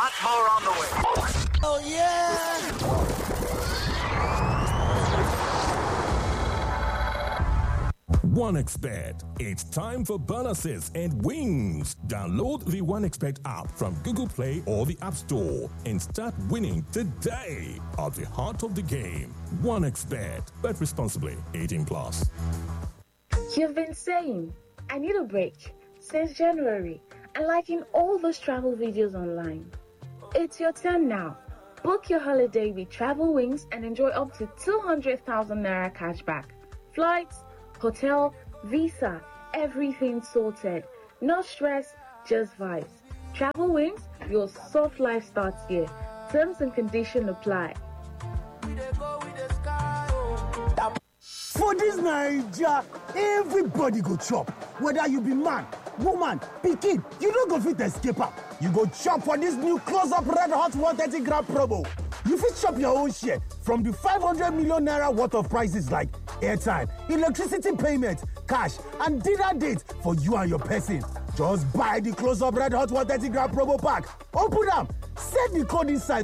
Lots more on the way. Oh, yeah! OneXBet. It's time for bonuses and wins. Download the OneXBet app from Google Play or the App Store and start winning today. At the heart of the game, OneXBet. Bet responsibly. 18 plus. You've been saying, I need a break since January and liking all those travel videos online. It's your turn now. Book your holiday with Travel Wings and enjoy up to 200,000 Naira cashback. Flights, hotel, visa, everything sorted. No stress, just vibes. Travel Wings, your soft life starts here. Terms and conditions apply. For this Naija, everybody go chop. Whether you be man, woman, pikin, you no go fit escape am. You go chop for this new close-up red hot 130 gram promo. You fit chop your own share from the 500 million naira worth of prices like airtime, electricity payment, cash, and dinner date for you and your person. Just buy the close-up red hot 130 gram promo pack. Open am, set the code inside.